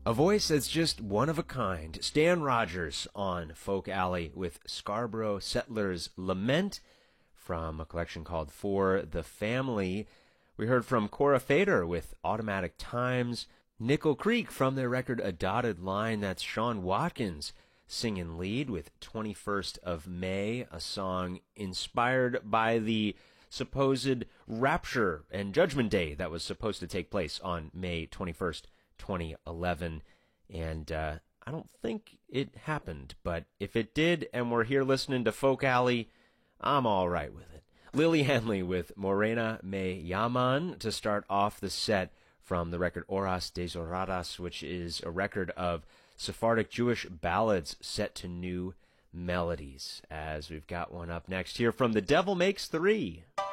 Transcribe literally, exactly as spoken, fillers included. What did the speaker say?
A voice that's just one of a kind. Stan Rogers on Folk Alley with Scarborough Settlers' Lament from a collection called For the Family. We heard from Cora Fader with Automatic Times. Nickel Creek from their record A Dotted Line. That's Sean Watkins singing lead with twenty-first of May, a song inspired by the supposed rapture and judgment day that was supposed to take place on May twenty-first, twenty eleven. And uh, I don't think it happened, but if it did and we're here listening to Folk Alley, I'm all right with it. Lily Henley with Morena Me Llaman to start off the set from the record Horas Desoradas, which is a record of Sephardic Jewish ballads set to new melodies. As we've got one up next here from The Devil Makes Three.